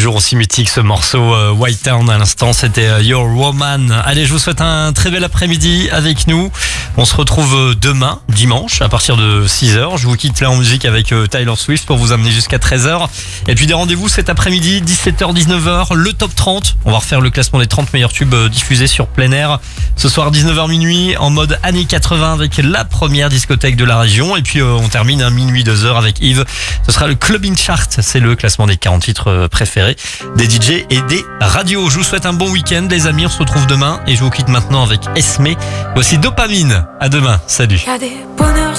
toujours aussi mythique ce morceau White Town à l'instant, c'était Your Woman. Allez, je vous souhaite un très bel après-midi avec nous. On se retrouve demain, dimanche, à partir de 6h. Je vous quitte là en musique avec Taylor Swift pour vous amener jusqu'à 13h. Et puis des rendez-vous cet après-midi, 17h, 19h, le top 30. On va refaire le classement des 30 meilleurs tubes diffusés sur plein air. Ce soir, 19h minuit, en mode années 80 avec la première discothèque de la région. Et puis on termine à minuit 2h avec Yves. Ce sera le Clubbing Chart. C'est le classement des 40 titres préférés des DJ et des radios. Je vous souhaite un bon week-end les amis. On se retrouve demain et je vous quitte maintenant avec Esme. Voici Dopamine. À demain. Salut.